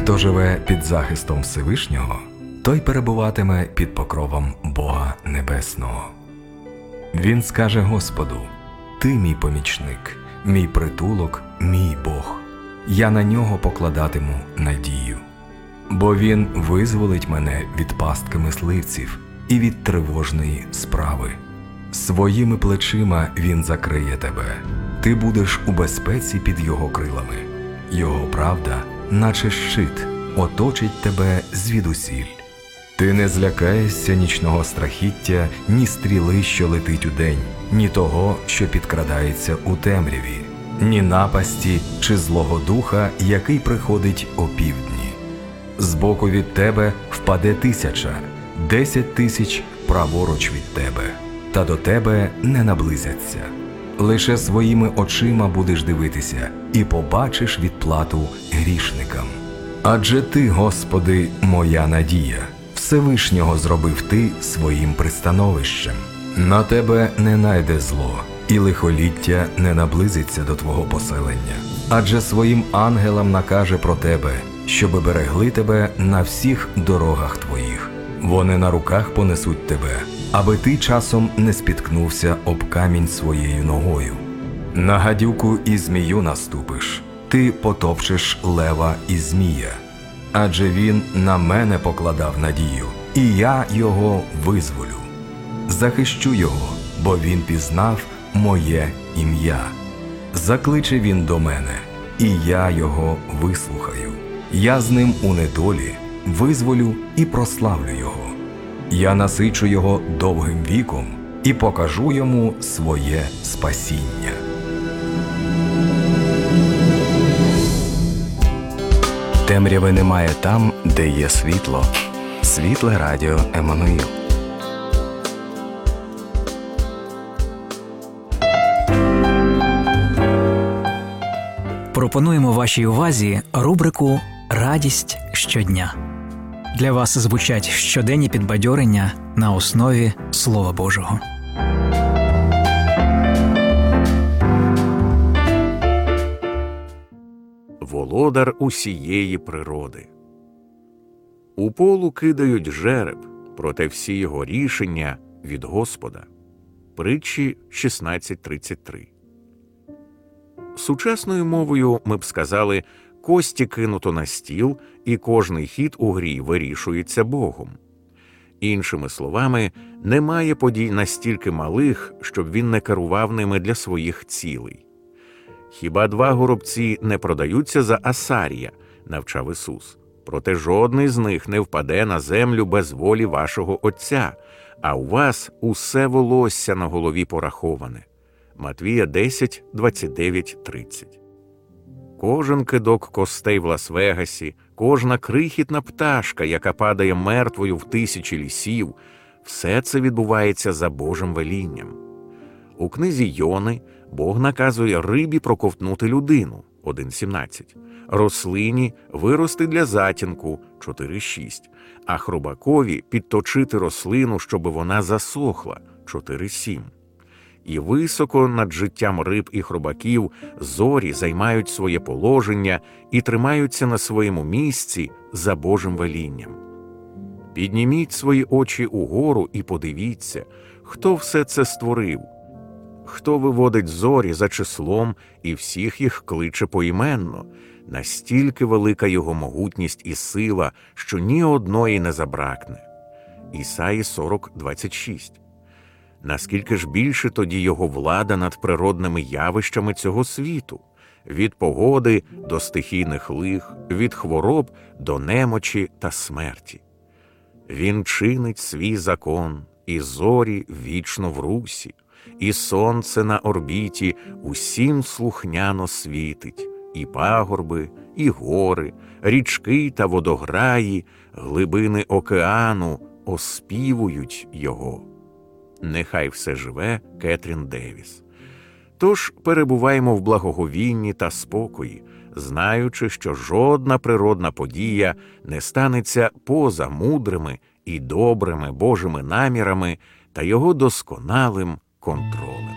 Хто живе під захистом Всевишнього, той перебуватиме під покровом Бога Небесного. Він скаже Господу: «Ти мій помічник, мій притулок, мій Бог. Я на нього покладатиму надію. Бо він визволить мене від пастки мисливців і від тривожної справи. Своїми плечима він закриє тебе. Ти будеш у безпеці під його крилами. Його правда, наче щит, оточить тебе звідусіль. Ти не злякаєшся нічного страхіття, ні стріли, що летить удень, ні того, що підкрадається у темряві, ні напасті чи злого духа, який приходить опівдні. Збоку від тебе впаде 1000, 10 000 праворуч від тебе, та до тебе не наблизяться. Лише своїми очима будеш дивитися і побачиш відплату грішникам. Адже ти, Господи, моя надія, Всевишнього зробив ти своїм пристановищем. На тебе не найде зло, і лихоліття не наблизиться до твого поселення. Адже своїм ангелам накаже про тебе, щоби берегли тебе на всіх дорогах твоїх. Вони на руках понесуть тебе, аби ти часом не спіткнувся об камінь своєю ногою. На гадюку і змію наступиш, ти потопчеш лева і змія. Адже він на мене покладав надію, і я його визволю. Захищу його, бо він пізнав моє ім'я. Закличе він до мене, і я його вислухаю. Я з ним у недолі визволю і прославлю його. Я насичу його довгим віком і покажу йому своє спасіння. Темряви немає там, де є світло. Світле радіо Еммануїл. Пропонуємо вашій увазі рубрику «Радість щодня». Для вас звучать щоденні підбадьорення на основі Слова Божого. Володар усієї природи. У полу кидають жереб, проте всі його рішення від Господа. Притчі 16:33. Сучасною мовою ми б сказали: кості кинуто на стіл, і кожний хід у грі вирішується Богом. Іншими словами, немає подій настільки малих, щоб він не керував ними для своїх цілей. Хіба 2 горобці не продаються за асарія, навчав Ісус. Проте жодний з них не впаде на землю без волі вашого Отця, а у вас усе волосся на голові пораховане. Матвія 10:29-30. Кожен кидок костей в Лас-Вегасі, кожна крихітна пташка, яка падає мертвою в тисячі лісів, все це відбувається за Божим велінням. У книзі Йони Бог наказує рибі проковтнути людину 1:17, рослині вирости для затінку 4:6, а хробакові підточити рослину, щоби вона засохла 4:7. І високо над життям риб і хробаків зорі займають своє положення і тримаються на своєму місці за Божим велінням. Підніміть свої очі угору і подивіться, хто все це створив, хто виводить зорі за числом і всіх їх кличе поіменно. Настільки велика його могутність і сила, що ні одної не забракне. Ісаї 40:26. Наскільки ж більше тоді його влада над природними явищами цього світу, від погоди до стихійних лих, від хвороб до немочі та смерті. Він чинить свій закон, і зорі вічно в русі, і сонце на орбіті усім слухняно світить, і пагорби, і гори, річки та водограї, глибини океану оспівують його. Нехай все живе Кетрін Девіс. Тож перебуваємо в благоговінні та спокої, знаючи, що жодна природна подія не станеться поза мудрими і добрими Божими намірами та його досконалим контролем.